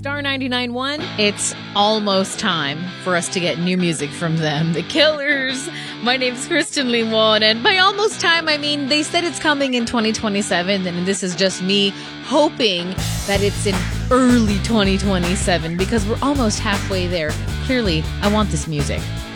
Star 99.1, it's almost time for us to get new music from them. The Killers. My name's Kristen Limon, and by almost time, I mean they said it's coming in 2027, and this is just me hoping that it's in early 2027 because we're almost halfway there. Clearly, I want this music.